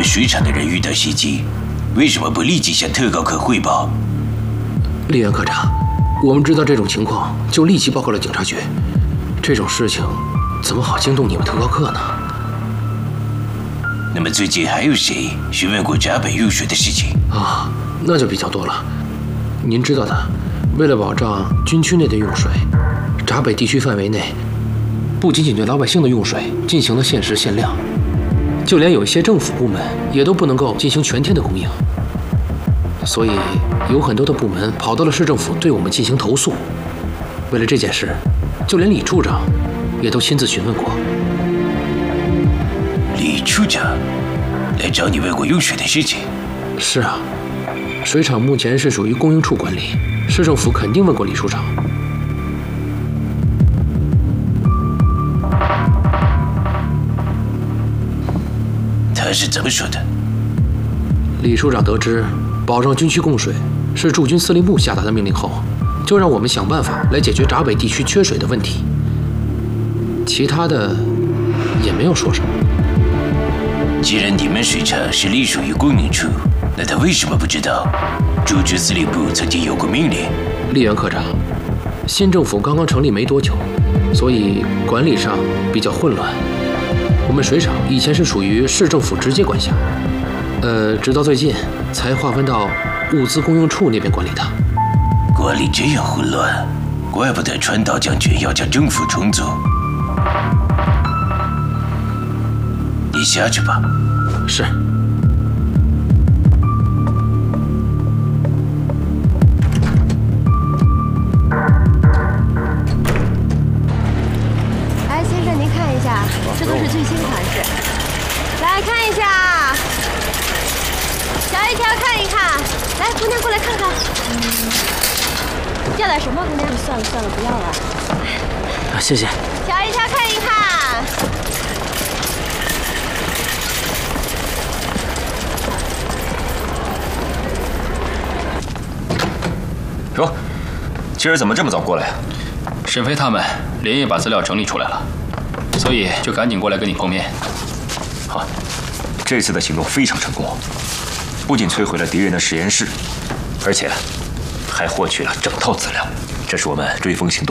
们水厂的人遇到袭击，为什么不立即向特高科汇报？ 厉元科长，我们知道这种情况，就立即报告了警察局。这种事情怎么好惊动你们特高课呢？ 那么最近还有谁询问过闸北用水的事情？ 啊，那就比较多了。您知道的，为了保障军区内的用水，闸北地区范围内，不仅仅对老百姓的用水进行了限时限量，就连有一些政府部门也都不能够进行全天的供应。所以有很多的部门跑到了市政府对我们进行投诉。为了这件事，就连李处长也都亲自询问过。 李处长来找你问过用水的事情？ 是啊，水厂目前是属于供应处管理，市政府肯定问过李处长。 他是怎么说的？ 李处长得知保障军区供水是驻军司令部下达的命令后，就让我们想办法来解决闸北地区缺水的问题。其他的也没有说什么。 既然你们水厂是隶属于供应处，那他为什么不知道驻军司令部曾经有过命令？ 厉元科长，新政府刚刚成立没多久，所以管理上比较混乱。我们水厂以前是属于市政府直接管辖，直到最近才划分到物资供应处那边管理的。 管理这样混乱，怪不得川岛将军要将政府重组。你下去吧。 是。 来，先生您看一下，这都是最新款式。来看一下，瞧一瞧，看一看。来，姑娘过来看看。要点什么，姑娘？算了算了，不要了。 啊，谢谢。 瞧一瞧，看一看。 哟，今儿怎么这么早过来呀？ 沈飞他们连夜把资料整理出来了，所以就赶紧过来跟你碰面。 好，这次的行动非常成功，不仅摧毁了敌人的实验室，而且还获取了整套资料。这是我们追风行动